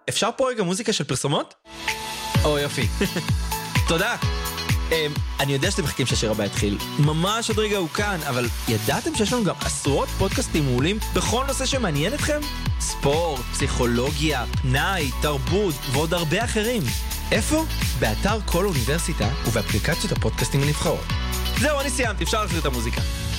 אפשר פה רגע מוזיקה של פרסומות? או יופי. תודה. אני יודע שאתם מחכים שהשיר הבא יתחיל. ממש עוד רגע הוא כאן, אבל ידעתם שיש לנו גם עשרות פודקאסטים מעולים בכל נושא שמעניין אתכם? ספורט, פסיכולוגיה, פנאי, תרבות ועוד הרבה אחרים. איפה? באתר כל אוניברסיטה ובאפליקציות הפודקאסטים הנבחרות. זהו, אני סיימתי, אפשר להחזיר את המוזיקה.